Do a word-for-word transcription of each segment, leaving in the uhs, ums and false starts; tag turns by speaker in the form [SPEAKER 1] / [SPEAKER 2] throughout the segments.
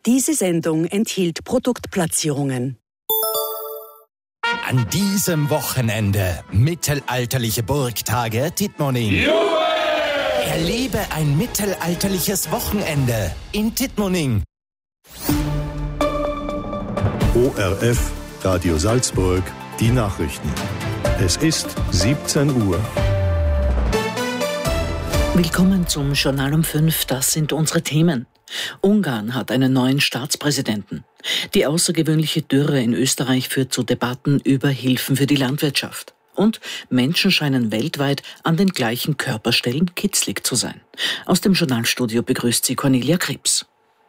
[SPEAKER 1] Diese Sendung enthielt Produktplatzierungen.
[SPEAKER 2] An diesem Wochenende mittelalterliche Burgtage Tittmoning. Erlebe ein mittelalterliches Wochenende in Tittmoning.
[SPEAKER 3] O R F, Radio Salzburg, die Nachrichten. Es ist siebzehn Uhr.
[SPEAKER 4] Willkommen zum Journal um fünf, das sind unsere Themen. Ungarn hat einen neuen Staatspräsidenten. Die außergewöhnliche Dürre in Österreich führt zu Debatten über Hilfen für die Landwirtschaft. Und Menschen scheinen weltweit an den gleichen Körperstellen kitzlig zu sein. Aus dem Journalstudio begrüßt sie Cornelia Krebs.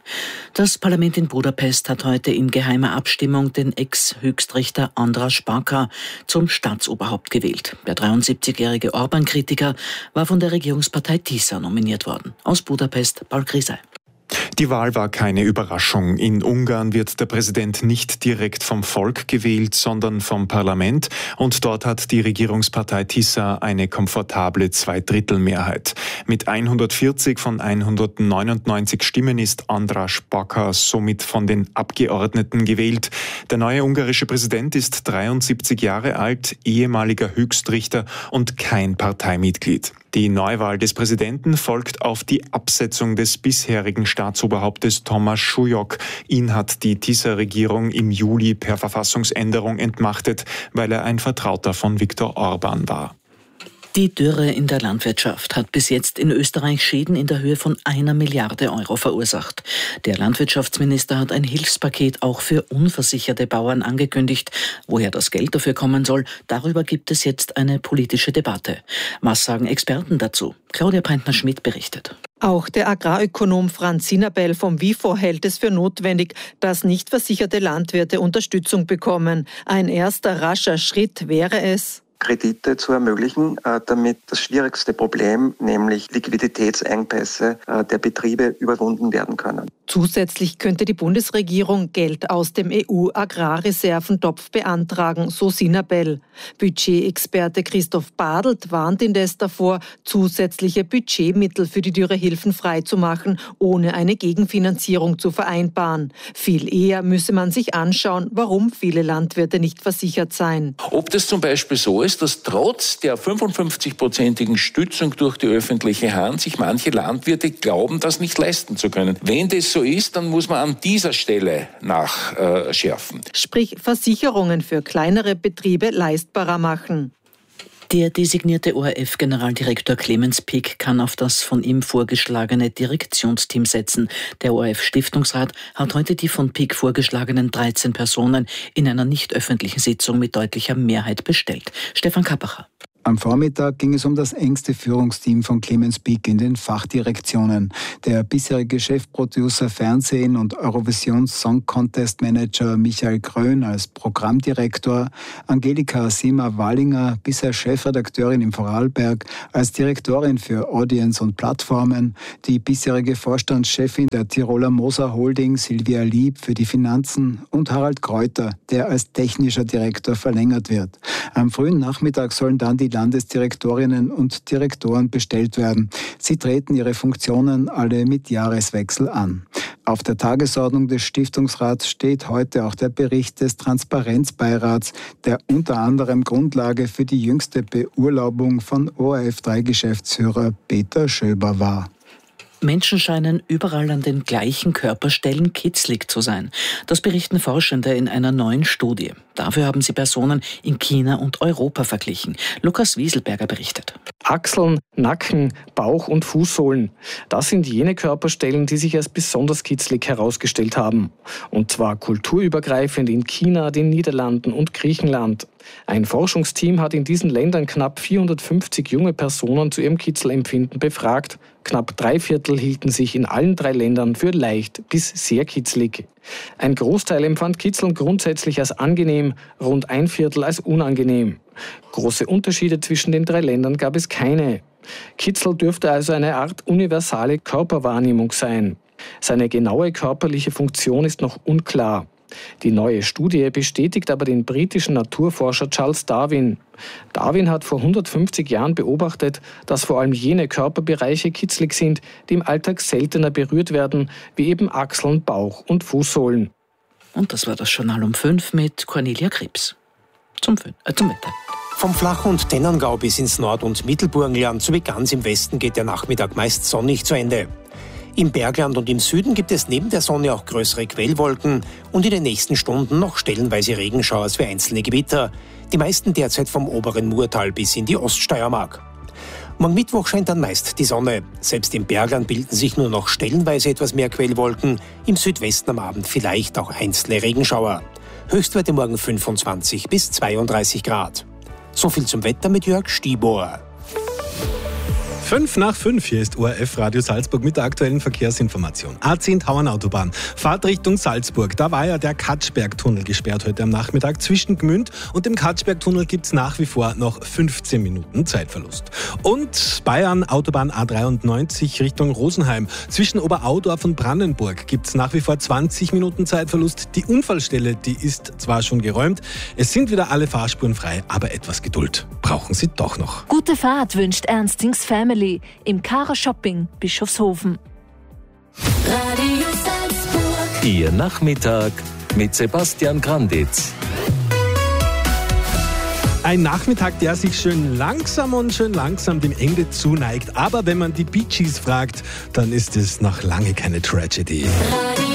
[SPEAKER 4] Das Parlament in Budapest hat heute in geheimer Abstimmung den Ex-Höchstrichter András Baka zum Staatsoberhaupt gewählt. Der dreiundsiebzigjährige Orban-Kritiker war von der Regierungspartei TISA nominiert worden. Aus Budapest, Paul Grisey.
[SPEAKER 5] Die Wahl war keine Überraschung. In Ungarn wird der Präsident nicht direkt vom Volk gewählt, sondern vom Parlament. Und dort hat die Regierungspartei TISA eine komfortable Zweidrittelmehrheit. Mit hundertvierzig von hundertneunundneunzig Stimmen ist András Baka somit von den Abgeordneten gewählt. Der neue ungarische Präsident ist dreiundsiebzig Jahre alt, ehemaliger Höchstrichter und kein Parteimitglied. Die Neuwahl des Präsidenten folgt auf die Absetzung des bisherigen Staatsoberhauptes Thomas Schulyok. Ihn hat die TISA-Regierung im Juli per Verfassungsänderung entmachtet, weil er ein Vertrauter von Viktor Orban war.
[SPEAKER 4] Die Dürre in der Landwirtschaft hat bis jetzt in Österreich Schäden in der Höhe von einer Milliarde Euro verursacht. Der Landwirtschaftsminister hat ein Hilfspaket auch für unversicherte Bauern angekündigt. Woher das Geld dafür kommen soll, darüber gibt es jetzt eine politische Debatte. Was sagen Experten dazu? Claudia Peintner-Schmidt berichtet.
[SPEAKER 6] Auch der Agrarökonom Franz Sinabel vom WIFO hält es für notwendig, dass nicht versicherte Landwirte Unterstützung bekommen. Ein erster rascher Schritt wäre es,
[SPEAKER 7] Kredite zu ermöglichen, damit das schwierigste Problem, nämlich Liquiditätsengpässe der Betriebe, überwunden werden können.
[SPEAKER 6] Zusätzlich könnte die Bundesregierung Geld aus dem E U-Agrarreserventopf beantragen, so Sinabel. Budgetexperte Christoph Badelt warnt indes davor, zusätzliche Budgetmittel für die Dürrehilfen freizumachen, ohne eine Gegenfinanzierung zu vereinbaren. Viel eher müsse man sich anschauen, warum viele Landwirte nicht versichert seien.
[SPEAKER 8] Ob das zum Beispiel so ist, dass trotz der fünfundfünfzig-prozentigen Stützung durch die öffentliche Hand sich manche Landwirte glauben, das nicht leisten zu können. Wenn das so ist, dann muss man an dieser Stelle nachschärfen.
[SPEAKER 6] Sprich Versicherungen für kleinere Betriebe leistbarer machen.
[SPEAKER 4] Der designierte O R F-Generaldirektor Clemens Pick kann auf das von ihm vorgeschlagene Direktionsteam setzen. Der O R F-Stiftungsrat hat heute die von Pick vorgeschlagenen dreizehn Personen in einer nicht öffentlichen Sitzung mit deutlicher Mehrheit bestellt. Stefan Kappacher.
[SPEAKER 9] Am Vormittag ging es um das engste Führungsteam von Clemens Pick in den Fachdirektionen. Der bisherige Chefproducer Fernsehen und Eurovision Song Contest Manager Michael Grön als Programmdirektor, Angelika Sima-Wallinger, bisher Chefredakteurin im Vorarlberg, als Direktorin für Audience und Plattformen, die bisherige Vorstandschefin der Tiroler Moser Holding Silvia Lieb für die Finanzen und Harald Kräuter, der als technischer Direktor verlängert wird. Am frühen Nachmittag sollen dann die Landesdirektorinnen und Direktoren bestellt werden. Sie treten ihre Funktionen alle mit Jahreswechsel an. Auf der Tagesordnung des Stiftungsrats steht heute auch der Bericht des Transparenzbeirats, der unter anderem Grundlage für die jüngste Beurlaubung von O R F drei Geschäftsführer Peter Schöber war.
[SPEAKER 4] Menschen scheinen überall an den gleichen Körperstellen kitzlig zu sein. Das berichten Forschende in einer neuen Studie. Dafür haben sie Personen in China und Europa verglichen. Lukas Wieselberger berichtet.
[SPEAKER 10] Achseln, Nacken, Bauch und Fußsohlen. Das sind jene Körperstellen, die sich als besonders kitzlig herausgestellt haben. Und zwar kulturübergreifend in China, den Niederlanden und Griechenland. Ein Forschungsteam hat in diesen Ländern knapp vierhundertfünfzig junge Personen zu ihrem Kitzelempfinden befragt. Knapp drei Viertel hielten sich in allen drei Ländern für leicht bis sehr kitzlig. Ein Großteil empfand Kitzeln grundsätzlich als angenehm, rund ein Viertel als unangenehm. Große Unterschiede zwischen den drei Ländern gab es keine. Kitzel dürfte also eine Art universale Körperwahrnehmung sein. Seine genaue körperliche Funktion ist noch unklar. Die neue Studie bestätigt aber den britischen Naturforscher Charles Darwin. Darwin hat vor hundertfünfzig Jahren beobachtet, dass vor allem jene Körperbereiche kitzlig sind, die im Alltag seltener berührt werden, wie eben Achseln, Bauch und Fußsohlen.
[SPEAKER 4] Und das war das Journal um fünf mit Cornelia Krebs. Zum, äh, zum Wetter.
[SPEAKER 11] Vom Flachland Tennangau bis ins Nord- und Mittelburgenland sowie ganz im Westen geht der Nachmittag meist sonnig zu Ende. Im Bergland und im Süden gibt es neben der Sonne auch größere Quellwolken und in den nächsten Stunden noch stellenweise Regenschauer für einzelne Gewitter. Die meisten derzeit vom oberen Murtal bis in die Oststeiermark. Morgen Mittwoch scheint dann meist die Sonne. Selbst im Bergland bilden sich nur noch stellenweise etwas mehr Quellwolken. Im Südwesten am Abend vielleicht auch einzelne Regenschauer. Höchstwerte morgen fünfundzwanzig bis zweiunddreißig Grad. So viel zum Wetter mit Jörg Stibor.
[SPEAKER 12] Fünf nach fünf, hier ist O R F Radio Salzburg mit der aktuellen Verkehrsinformation. A zehn Tauernautobahn, Fahrt Richtung Salzburg. Da war ja der Katschbergtunnel gesperrt heute am Nachmittag. Zwischen Gmünd und dem Katschbergtunnel gibt es nach wie vor noch fünfzehn Minuten Zeitverlust. Und Bayern, Autobahn A dreiundneunzig Richtung Rosenheim. Zwischen Oberaudorf und Brandenburg gibt es nach wie vor zwanzig Minuten Zeitverlust. Die Unfallstelle, die ist zwar schon geräumt, es sind wieder alle Fahrspuren frei, aber etwas Geduld brauchen Sie doch noch.
[SPEAKER 13] Gute Fahrt wünscht Ernstings Family im Kara Shopping Bischofshofen.
[SPEAKER 14] Radio Salzburg.
[SPEAKER 2] Ihr Nachmittag mit Sebastian Granditz.
[SPEAKER 12] Ein Nachmittag, der sich schön langsam und schön langsam dem Ende zuneigt. Aber wenn man die Bee Gees fragt, dann ist es noch lange keine Tragedy.
[SPEAKER 14] Radio